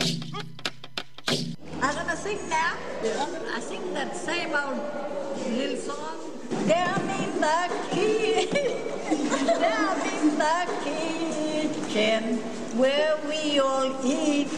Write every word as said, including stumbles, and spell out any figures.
I'm gonna sing now. I sing that same old little song. Down in the kitchen, down in the kitchen, where we all eat